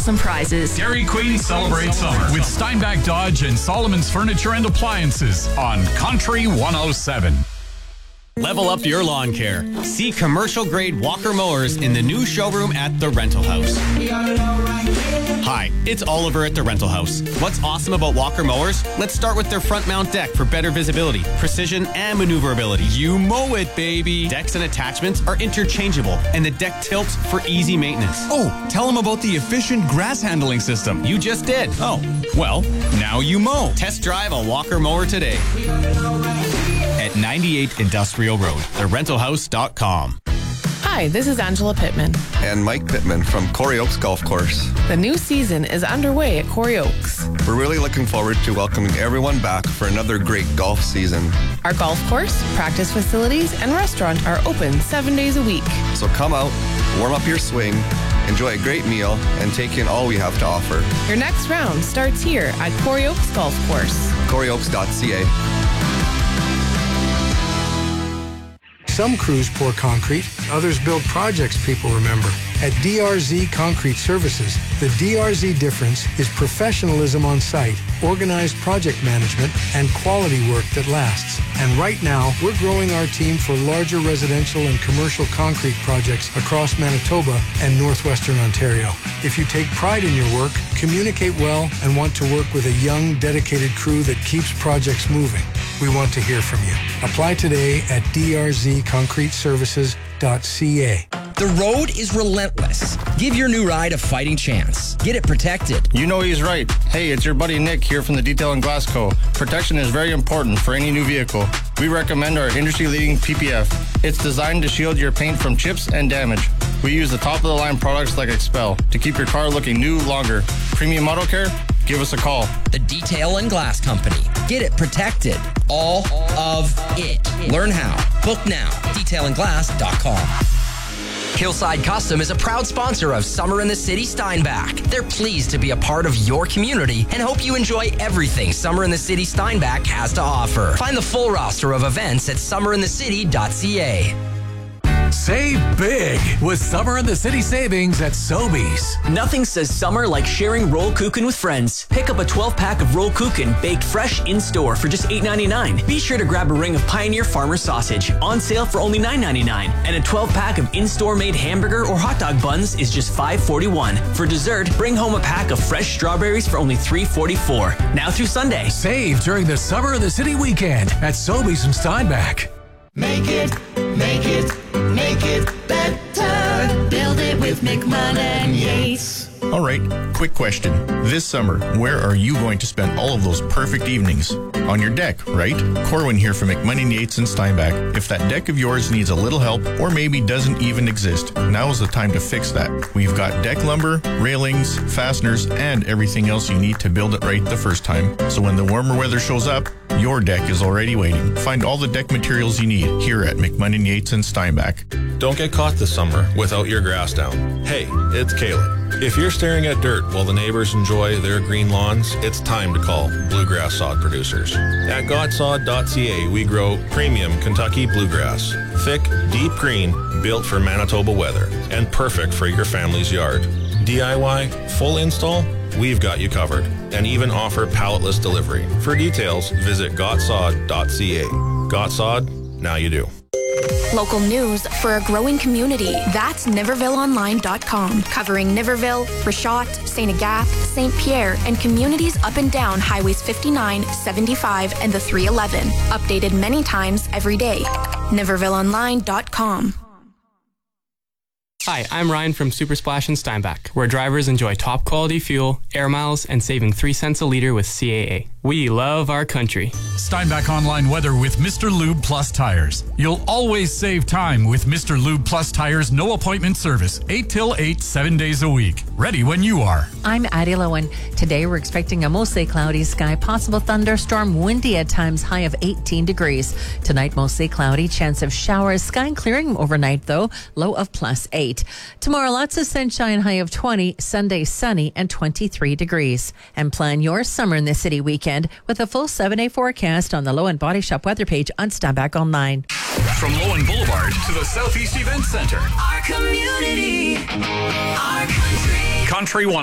awesome prizes. Dairy Queen celebrates summer with Steinbach Dodge and Solomon's Furniture and Appliances on Country 107. Level up your lawn care. See commercial-grade Walker mowers in the new showroom at The Rental House. Hi, it's Oliver at The Rental House. What's awesome about Walker mowers? Let's start with their front mount deck for better visibility, precision, and maneuverability. You mow it, baby! Decks and attachments are interchangeable, and the deck tilts for easy maintenance. Oh, tell them about the efficient grass handling system. You just did. Oh, well, now you mow. Test drive a Walker mower today. At 98 Industrial Road, therentalhouse.com. Hi, this is Angela Pittman. And Mike Pittman from Corey Oaks Golf Course. The new season is underway at Corey Oaks. We're really looking forward to welcoming everyone back for another great golf season. Our golf course, practice facilities, and restaurant are open 7 days a week. So come out, warm up your swing, enjoy a great meal, and take in all we have to offer. Your next round starts here at Corey Oaks Golf Course. CoreyOaks.ca. Some crews pour concrete, others build projects people remember. At DRZ Concrete Services, the DRZ difference is professionalism on site, organized project management, and quality work that lasts. And right now, we're growing our team for larger residential and commercial concrete projects across Manitoba and northwestern Ontario. If you take pride in your work, communicate well, and want to work with a young, dedicated crew that keeps projects moving, we want to hear from you. Apply today at drzconcreteservices.ca. The road is relentless. Give your new ride a fighting chance. Get it protected. You know he's right. Hey, it's your buddy Nick here from the Detail and Glass Co. Protection is very important for any new vehicle. We recommend our industry-leading PPF. It's designed to shield your paint from chips and damage. We use the top-of-the-line products like Expel to keep your car looking new longer. Premium Auto Care? Give us a call. The Detail and Glass Company. Get it protected. All of it. Learn how. Book now. detailandglass.com. Hillside Custom is a proud sponsor of Summer in the City Steinbach. They're pleased to be a part of your community and hope you enjoy everything Summer in the City Steinbach has to offer. Find the full roster of events at summerinthecity.ca. Save big with Summer in the City savings at Sobeys. Nothing says summer like sharing roll kuchen with friends. Pick up a 12-pack of roll kuchen baked fresh in-store for just $8.99. Be sure to grab a ring of Pioneer Farmer sausage on sale for only $9.99. And a 12-pack of in-store made hamburger or hot dog buns is just $5.41. For dessert, bring home a pack of fresh strawberries for only $3.44. Now through Sunday. Save during the Summer in the City weekend at Sobeys in Steinbach. Make it better. Build it with McMahon and Yates. All right, quick question. This summer, where are you going to spend all of those perfect evenings? On your deck, right? Corwin here from McMahon & Yates in Steinbach. If that deck of yours needs a little help or maybe doesn't even exist, now is the time to fix that. We've got deck lumber, railings, fasteners, and everything else you need to build it right the first time. So when the warmer weather shows up, your deck is already waiting. Find all the deck materials you need here at McMahon & Yates in Steinbach. Don't get caught this summer without your grass down. Hey, it's Caleb. If you're staring at dirt while the neighbors enjoy their green lawns, it's time to call Bluegrass Sod Producers. At godsod.ca, we grow premium Kentucky bluegrass. Thick, deep green, built for Manitoba weather, and perfect for your family's yard. DIY, full install, we've got you covered, and even offer palletless delivery. For details, visit godsod.ca. Godsod, now you do. Local news for a growing community. That's NivervilleOnline.com. Covering Niverville, Rashot, St. Agathe, St. Pierre, and communities up and down Highways 59, 75, and the 311. Updated many times every day. NivervilleOnline.com. Hi, I'm Ryan from Super Splash in Steinbach, where drivers enjoy top quality fuel, air miles, and saving 3 cents a liter with CAA. We love our country. Steinbach Online weather with Mr. Lube Plus Tires. You'll always save time with Mr. Lube Plus Tires no appointment service. 8 till 8, 7 days a week. Ready when you are. I'm Addie Lowen. Today we're expecting a mostly cloudy sky, possible thunderstorm, windy at times, high of 18 degrees. Tonight mostly cloudy, chance of showers, sky clearing overnight though, low of +8. Tomorrow lots of sunshine, high of 20, Sunday sunny and 23 degrees. And plan your Summer in the City weekend with a full 7-day forecast on the Lowen Body Shop weather page on Steinbach Online. From Lowen Boulevard to the Southeast Event Center. Our community, our country. Country 1.